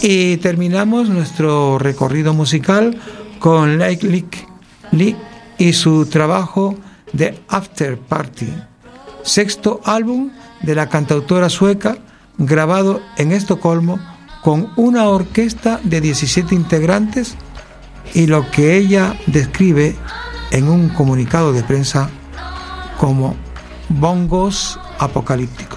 Y terminamos nuestro recorrido musical con Lake Lee y su trabajo The After Party, sexto álbum de la cantautora sueca, grabado en Estocolmo con una orquesta de 17 integrantes y lo que ella describe en un comunicado de prensa como bongos apocalípticos.